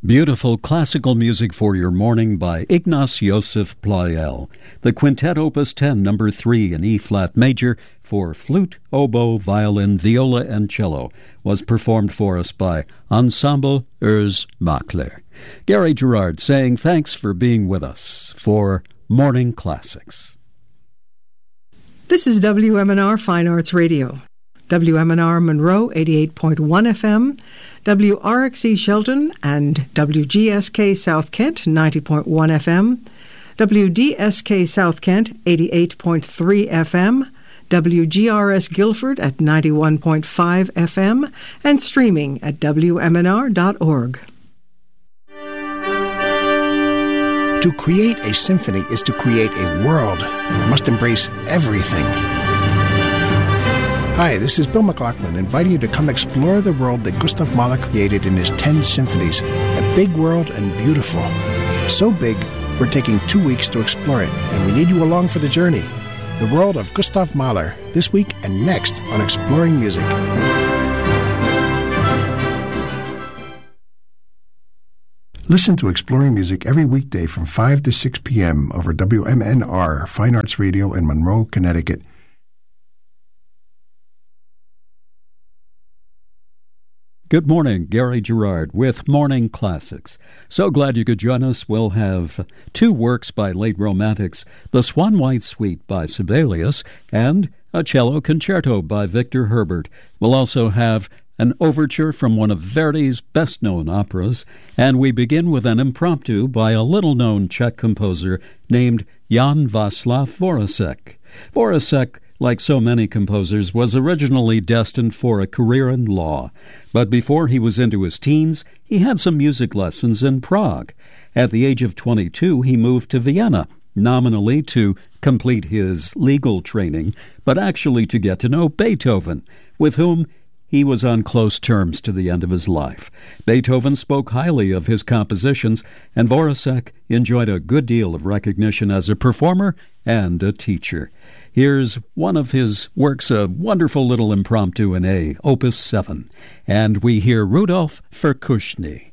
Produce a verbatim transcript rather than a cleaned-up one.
Beautiful classical music for your morning by Ignaz Joseph Pleyel. The Quintet Opus ten, number three in E-flat major for flute, oboe, violin, viola, and cello was performed for us by Ensemble Urs Makler. Gary Gerard saying thanks for being with us for Morning Classics. This is W M N R Fine Arts Radio. W M N R Monroe, eighty-eight point one F M, W R X E Shelton and W G S K South Kent, ninety point one F M, W D S K South Kent, eighty-eight point three F M, W G R S Guilford at ninety-one point five F M, and streaming at W M N R dot org. To create a symphony is to create a world that must embrace everything. Hi, this is Bill McLaughlin inviting you to come explore the world that Gustav Mahler created in his ten symphonies. A big world and beautiful. So big, we're taking two weeks to explore it, and we need you along for the journey. The world of Gustav Mahler, this week and next on Exploring Music. Listen to Exploring Music every weekday from five to six p.m. over W M N R, Fine Arts Radio in Monroe, Connecticut. Good morning, Gary Gerard with Morning Classics. So glad you could join us. We'll have two works by late Romantics, the Swan White Suite by Sibelius and a cello concerto by Victor Herbert. We'll also have an overture from one of Verdi's best-known operas, and we begin with an impromptu by a little-known Czech composer named Jan Václav Voracek. Voracek, like so many composers, was originally destined for a career in law. But before he was into his teens, he had some music lessons in Prague. At the age of twenty-two, he moved to Vienna, nominally to complete his legal training, but actually to get to know Beethoven, with whom he was on close terms to the end of his life. Beethoven spoke highly of his compositions, and Voracek enjoyed a good deal of recognition as a performer and a teacher. Here's one of his works, a wonderful little impromptu in A, Opus seven, and we hear Rudolf Verkushny.